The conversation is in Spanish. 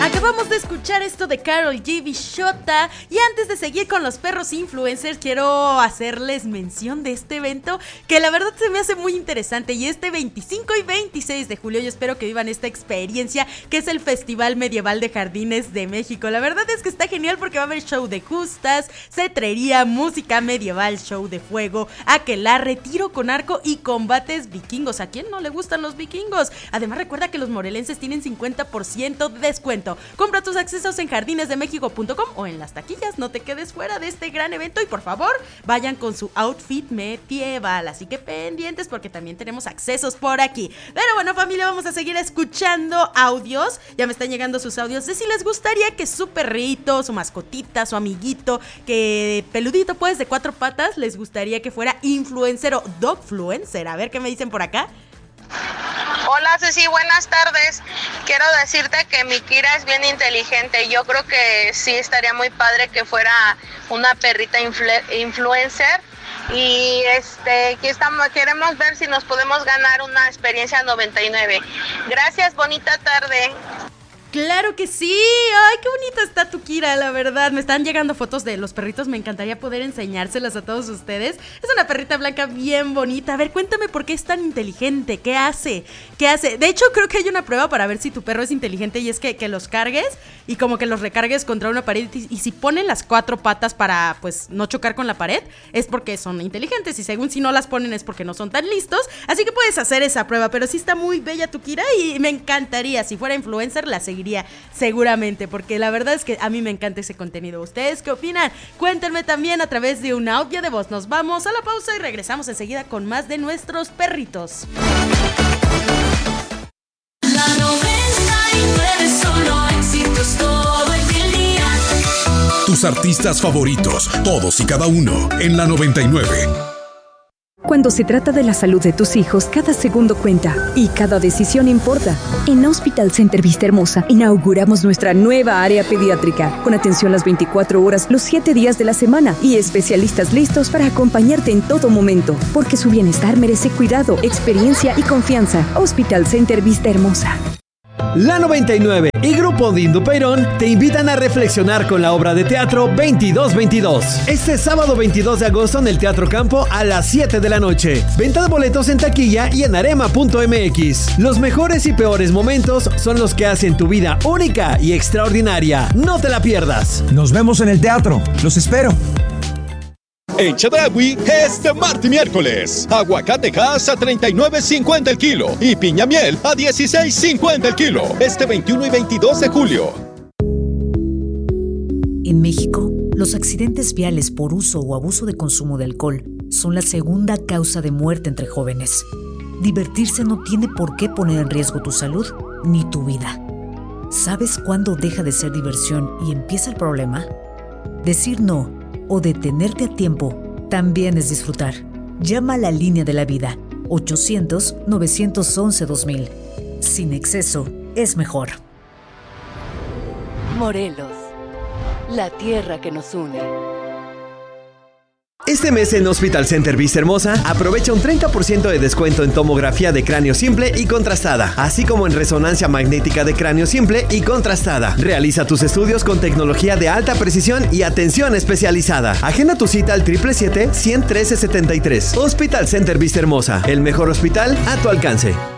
Acabamos de escuchar esto de Karol G, Bishota. Y antes de seguir con los perros influencers, quiero hacerles mención de este evento que la verdad se me hace muy interesante. Y este 25 y 26 de julio yo espero que vivan esta experiencia, que es el Festival Medieval de Jardines de México. La verdad es que está genial porque va a haber show de justas, cetrería, música medieval, show de fuego, aquelarre, tiro con arco y combates vikingos. ¿A quién no le gustan los vikingos? Además recuerda que los morelenses tienen 50% de descuento. Compra tus accesos en jardinesdemexico.com o en las taquillas. No te quedes fuera de este gran evento y por favor vayan con su outfit medieval. Así que pendientes porque también tenemos accesos por aquí. Pero bueno, familia, vamos a seguir escuchando audios. Ya me están llegando sus audios de si les gustaría que su perrito, su mascotita, su amiguito, que peludito pues de 4 patas, les gustaría que fuera influencer o dogfluencer. A ver qué me dicen por acá. Hola Ceci, buenas tardes. Quiero decirte que mi Kira es bien inteligente. Yo creo que sí estaría muy padre que fuera una perrita influencer. Y queremos ver si nos podemos ganar una experiencia 99. Gracias, bonita tarde. ¡Claro que sí! ¡Ay, qué bonita está tu Kira, la verdad! Me están llegando fotos de los perritos, me encantaría poder enseñárselas a todos ustedes. Es una perrita blanca bien bonita. A ver, cuéntame por qué es tan inteligente, ¿qué hace? ¿Qué hace? De hecho, creo que hay una prueba para ver si tu perro es inteligente y es que los cargues y como que los recargues contra una pared y si ponen las 4 patas para, pues, no chocar con la pared, es porque son inteligentes y según si no las ponen es porque no son tan listos. Así que puedes hacer esa prueba, pero sí está muy bella tu Kira y me encantaría, si fuera influencer, la seguiría seguramente, porque la verdad es que a mí me encanta ese contenido. ¿Ustedes qué opinan? Cuéntenme también a través de un audio de voz. Nos vamos a la pausa y regresamos enseguida con más de nuestros perritos. La 99 solo éxitos todo el día. Tus artistas favoritos, todos y cada uno, en la 99. Cuando se trata de la salud de tus hijos, cada segundo cuenta y cada decisión importa. En Hospital Center Vista Hermosa inauguramos nuestra nueva área pediátrica, con atención las 24 horas, los 7 días de la semana y especialistas listos para acompañarte en todo momento, porque su bienestar merece cuidado, experiencia y confianza. Hospital Center Vista Hermosa. La 99 y Grupo Dindo Peirón te invitan a reflexionar con la obra de teatro 2222. Este sábado 22 de agosto en el Teatro Campo a las 7 de la noche. Venta de boletos en taquilla y en arema.mx. Los mejores y peores momentos son los que hacen tu vida única y extraordinaria. No te la pierdas. Nos vemos en el teatro. Los espero. En Chedraui, este martes y miércoles, aguacate Hass a $39.50 el kilo y piña miel a $16.50 el kilo. Este 21 y 22 de julio. En México, los accidentes viales por uso o abuso de consumo de alcohol son la segunda causa de muerte entre jóvenes. Divertirse no tiene por qué poner en riesgo tu salud ni tu vida. ¿Sabes cuándo deja de ser diversión y empieza el problema? Decir no o detenerte a tiempo también es disfrutar. Llama a la línea de la vida, 800-911-2000. Sin exceso es mejor. Morelos, la tierra que nos une. Este mes en Hospital Center Vista Hermosa aprovecha un 30% de descuento en tomografía de cráneo simple y contrastada, así como en resonancia magnética de cráneo simple y contrastada. Realiza tus estudios con tecnología de alta precisión y atención especializada. Agenda tu cita al 777-113-73. Hospital Center Vista Hermosa, el mejor hospital a tu alcance.